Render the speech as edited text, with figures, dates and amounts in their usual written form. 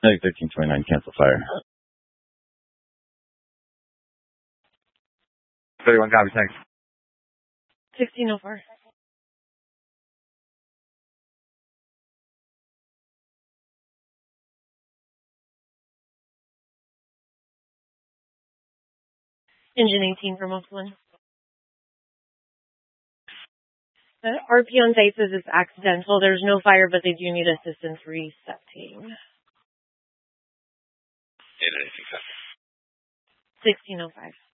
Medic 1329, cancel fire. 31 copies, thanks. 1604. Engine 18 from Oakland. The RP on site says it's accidental. There's no fire, but they do need assistance resetting. 1605.